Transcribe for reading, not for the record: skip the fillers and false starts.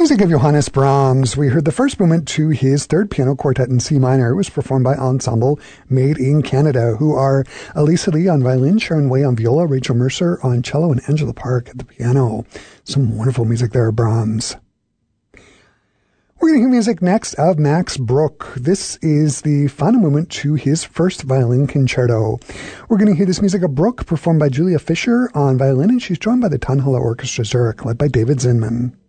Music of Johannes Brahms. We heard the first movement to his third piano quartet in C minor. It was performed by Ensemble Made in Canada, who are Elisa Lee on violin, Sharon Way on viola, Rachel Mercer on cello, and Angela Park at the piano. Some wonderful music there, Brahms. We're going to hear music next of Max Bruch. This is the final movement to his first violin concerto. We're going to hear this music of Bruch performed by Julia Fischer on violin, and she's joined by the Tonhalle Orchestra Zurich, led by David Zinman.